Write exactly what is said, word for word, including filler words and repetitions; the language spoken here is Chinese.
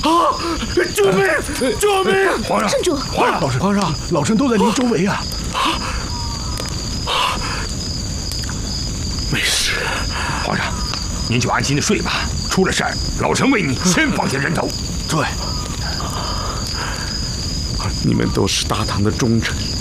啊！救命！救命！ 皇上， 圣主， 皇上， 皇上，老臣都在您周围啊。 没事， 皇上，您就安心的睡吧。出了事儿，老臣为你先放下人头。 对， 你们都是大唐的忠臣，